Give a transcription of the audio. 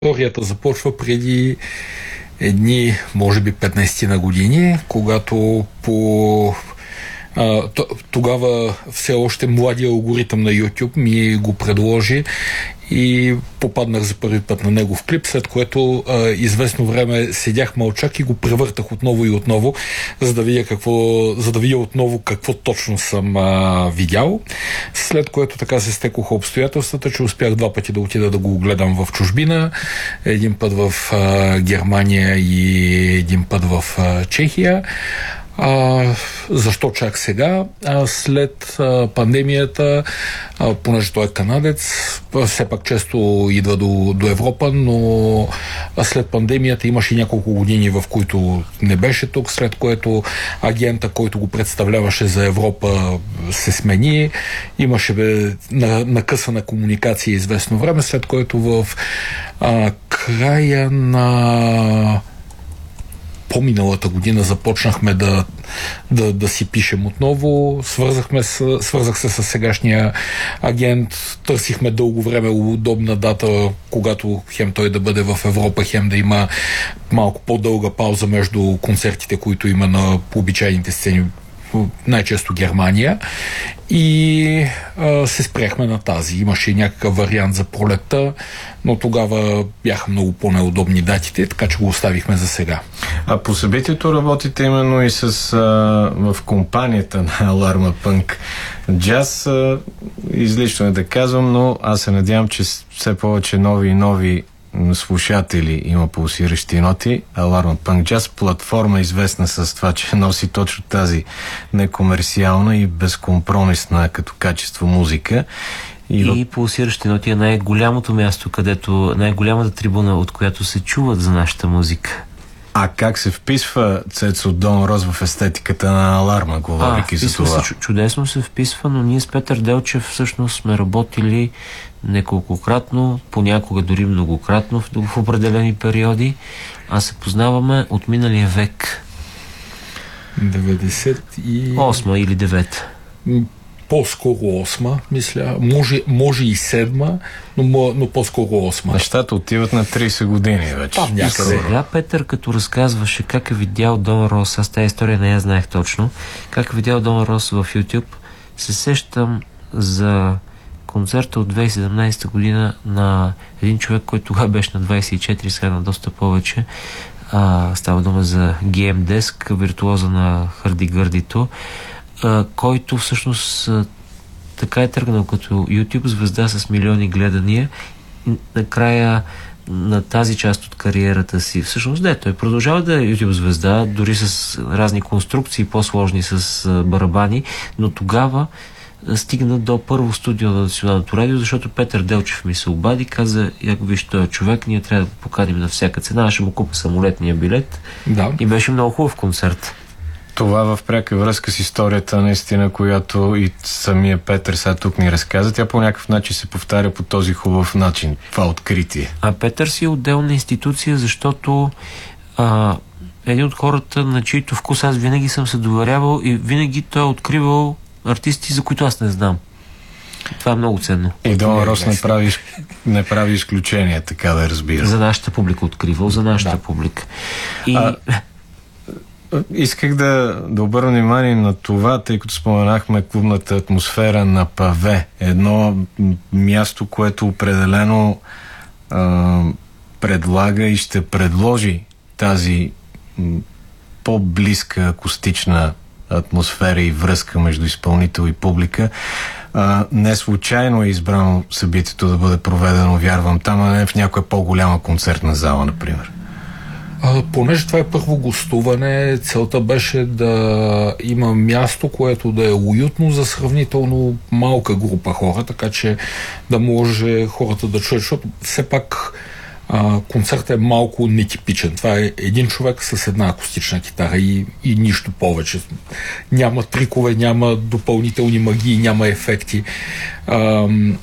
Историята започва преди едни, може би 15 на години, когато тогава все още младия алгоритъм на YouTube ми го предложи и попаднах за първи път на негов клип, след което известно време седях мълчак и го превъртах отново и отново, за да видя отново какво точно съм видял. След което така се стекоха обстоятелствата, че успях 2 пъти да отида да го гледам в чужбина. Един път в Германия и един път в Чехия. Защо чак сега? След пандемията, понеже той е канадец, все пак често идва до Европа, но след пандемията имаше няколко години, в които не беше тук, след което агента, който го представляваше за Европа, се смени. Имаше накъсана комуникация известно време, след което в края на по-миналата година започнахме да си пишем отново. Свързах се с сегашния агент. Търсихме дълго време удобна дата, когато хем той да бъде в Европа, хем да има малко по-дълга пауза между концертите, които има на обичайните сцени, най-често Германия. И се спряхме на тази. Имаше някакъв вариант за пролетта, но тогава бяха много по-неудобни датите, така че го оставихме за сега. А по събитието работите именно и в компанията на Alarma Punk Jazz. Излишно е да казвам, но аз се надявам, че все повече нови и нови слушатели има пулсиращи ноти. Alarma Punk Jazz, платформа известна с това, че носи точно тази некомерциална и безкомпромисна като качество музика. И пулсиращи ноти е най-голямото място, където най-голямата трибуна, от която се чуват за нашата музика. А как се вписва Цецо Дон Рос в естетиката на Аларма, говорейки за това? Чудесно се вписва, но ние с Петър Делчев всъщност сме работили неколкократно, понякога дори многократно в определени периоди, а се познаваме от миналия век. 98 или 9. По-скоро 8, мисля. Може и 7, но по-скоро 8. Нещата отиват на 30 години вече. Там някъде. Сега Петър, като разказваше как е видял Дон Рос, аз тази история не я знаех точно, как е видял Дон Рос в YouTube, се сещам за концерта от 2017 година на един човек, който тогава беше на 24, сега на доста повече. Става дума за GM Desk, виртуоза на хърди-гърдито, който всъщност така е тръгнал като YouTube звезда с милиони гледания и накрая на тази част от кариерата си. Всъщност той продължава да е YouTube звезда, дори с разни конструкции, по-сложни с барабани, но тогава стигна до първо студио на Националното радио, защото Петър Делчев ми се обади, каза: "Яко виж този човек, ние трябва да го поканим на всяка цена, аз ще му купа самолетния билет." Да. И беше много хубав концерт. Това в пряка връзка с историята, наистина, която и самия Петър сега тук ни разказа. Тя по някакъв начин се повтаря по този хубав начин, това откритие. А Петър си е отделна институция, защото един от хората, на чийто вкус аз винаги съм се доверявал и винаги той е откривал артисти, за които аз не знам. Това е много ценно. И Дон Рос не прави изключение, така да разбира. За нашата публика откривал, за нашата публика. Исках да обърна внимание на това, тъй като споменахме клубната атмосфера на Паве. Едно място, което определено предлага и ще предложи тази по-близка акустична атмосфера и връзка между изпълнител и публика. Не случайно е избрано събитието да бъде проведено, вярвам, там, а не в някоя по-голяма концертна зала, например. Понеже това е първо гостуване, целта беше да има място, което да е уютно за сравнително малка група хора, така че да може хората да чуят, защото все пак концертът е малко нетипичен. Това е един човек с една акустична китара и нищо повече. Няма трикове, няма допълнителни магии, няма ефекти.